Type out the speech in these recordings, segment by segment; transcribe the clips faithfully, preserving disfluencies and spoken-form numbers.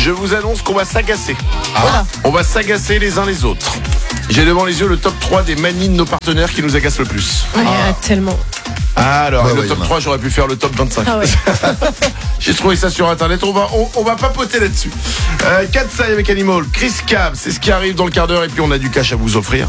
je vous annonce qu'on va s'agacer. Ah. On va s'agacer les uns les autres. J'ai devant les yeux le top trois des manies de nos partenaires qui nous agacent le plus. Ouais, ah. tellement. Ah, alors, bah le ouais, top y en a. trois, j'aurais pu faire le top vingt-cinq. Ah ouais. J'ai trouvé ça sur internet, on va, on, on va papoter là-dessus. Euh, Katsai avec Animal, Chris Cab, c'est ce qui arrive dans le quart d'heure et puis on a du cash à vous offrir.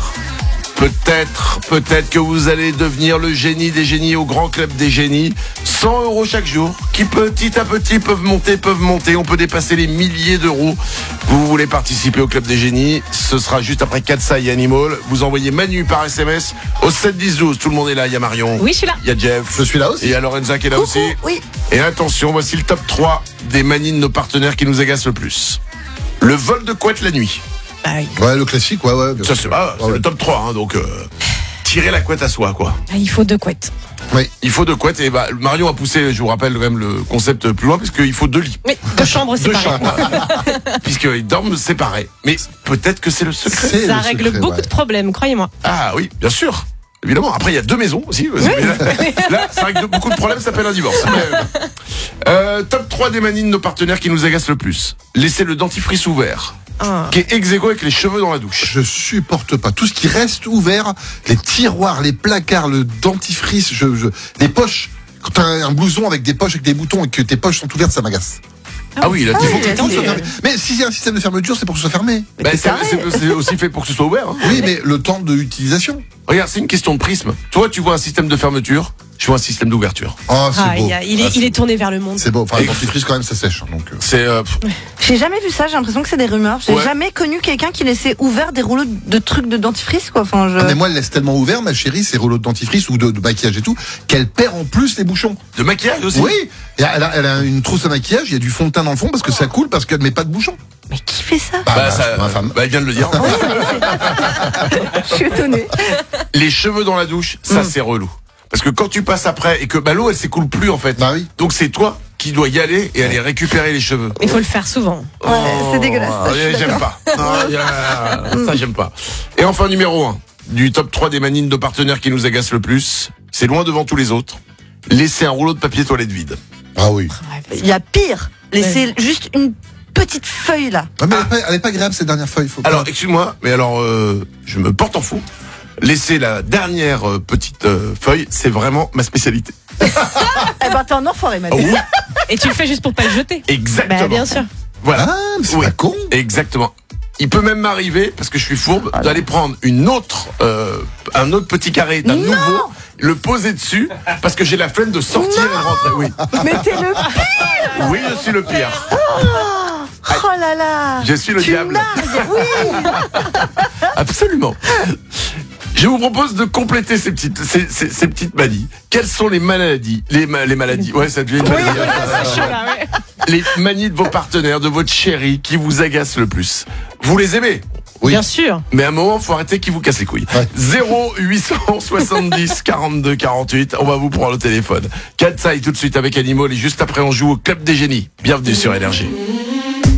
Peut-être, peut-être que vous allez devenir le génie des génies au grand club des génies. cent euros chaque jour, qui petit à petit peuvent monter, peuvent monter. On peut dépasser les milliers d'euros. Vous voulez participer au club des génies, ce sera juste après Katsai et Animal. Vous envoyez Manu par S M S au sept dix douze. Tout le monde est là, il y a Marion. Oui, je suis là. Il y a Jeff. Je suis là aussi. Et il y a Lorenza qui est là Coucou, aussi. oui. Et attention, voici le top trois des manies de nos partenaires qui nous agacent le plus. Le vol de couette la nuit. Ah, oui. Ouais, le classique, ouais, ouais. bien Ça, sûr. c'est, ah, c'est Ouais, le top trois, hein, donc euh, tirer la couette à soi, quoi. Ah, il faut deux couettes. ouais. Il faut deux couettes, et bah, Marion a poussé, je vous rappelle quand même le concept plus loin, parce qu'il faut deux lits. Oui, deux chambres Deux séparées. chambres. Puisqu'ils dorment séparés. Mais peut-être que c'est le secret. C'est Ça le règle secret, beaucoup ouais. de problèmes, croyez-moi. Ah oui, bien sûr. Évidemment. Après, il y a deux maisons aussi. Mais Là, là, ça règle beaucoup de problèmes, ça s'appelle un divorce. Mais, euh, top trois des manies de nos partenaires qui nous agacent le plus. Laisser le dentifrice ouvert. Ah. Qui est ex aequo avec les cheveux dans la douche. Je supporte pas. Tout ce qui reste ouvert, les tiroirs, les placards, le dentifrice, je, je... les poches. Quand t'as un blouson avec des poches, avec des boutons et que tes poches sont ouvertes, ça m'agace. Ah oui, là, Ah il faut oui, que la tout Tout soit soit fermé. fermé. Mais si c'est un système de fermeture, c'est pour que ce soit fermé. Ben, c'est, c'est- c'est aussi fait pour que ce soit ouvert. Hein. Oui, mais le temps de utilisation. Regarde, c'est une question de prisme. Toi, tu vois un système de fermeture, je vois un système d'ouverture. Oh, c'est Ah, beau. il, y a- il est, Ah, il est tourné vers le monde. C'est beau. Enfin, Et- le dentifrice, quand même, ça sèche. Donc, euh. C'est euh, J'ai jamais vu ça, j'ai l'impression que c'est des rumeurs. J'ai Ouais. jamais connu quelqu'un qui laissait ouvert des rouleaux de trucs de dentifrice, quoi. Enfin, je... Ah, mais moi, elle laisse tellement ouvert, ma chérie, ses rouleaux de dentifrice ou de, de maquillage et tout, qu'elle perd en plus les bouchons. de maquillage aussi. Oui. Et elle a, elle a une trousse à maquillage, il y a du fond de teint dans le fond parce que ça coule parce qu'elle met pas de bouchons. Mais qui fait ça? Bah, Bah, bah, ça, ma femme. bah, elle vient de le dire. Je suis étonnée. Les cheveux dans la douche, ça c'est relou. Parce que quand tu passes après et que bah, l'eau elle s'écoule plus en fait. Bah oui. Donc c'est toi qui dois y aller et aller récupérer les cheveux. Il faut le faire souvent. Ouais, c'est dégueulasse, ça, je suis Oh, j'aime d'accord. pas. Non, y a- ça j'aime pas. Et enfin numéro un du top trois des manies de nos partenaires qui nous agacent le plus, c'est loin devant tous les autres. Laisser un rouleau de papier toilette vide. Ah oui. Il y a pire. Laisser juste une petite feuille, là. Ah, mais elle, est pas, elle est pas agréable cette dernière feuille. Faut pas- Alors excuse-moi, mais alors euh, je me porte en fou. Laisser la dernière euh, petite euh, feuille, c'est vraiment ma spécialité. Eh ben, t'es un enfoiré, Manu. Oh, oui, Et tu le fais juste pour pas le jeter. exactement. Bah, bien sûr. Voilà. Ah, mais c'est Oui. pas con. Exactement. Il peut même m'arriver, parce que je suis fourbe, d'aller prendre une autre, euh, un autre petit carré d'un Non. nouveau, le poser dessus, parce que j'ai la flemme de sortir et de rentrer. Oui, Mais t'es le pire. oui, je suis le pire. Oh là là. Je suis le Tu diable. nargues, oui. Absolument. Je vous propose de compléter ces petites, ces, ces, ces petites manies. Quelles sont les maladies, les, ma- les maladies, ouais, ça devient une maladie. Les manies de vos partenaires, de votre chérie, qui vous agacent le plus. Vous les aimez, Oui. Bien sûr. mais à un moment, faut arrêter qu'ils vous cassent les couilles. Ouais. zéro huit cent soixante-dix quarante-deux quarante-huit. On va vous prendre le téléphone. Katsai tout de suite avec Animal et juste après on joue au Club des Génies. Bienvenue sur Énergie.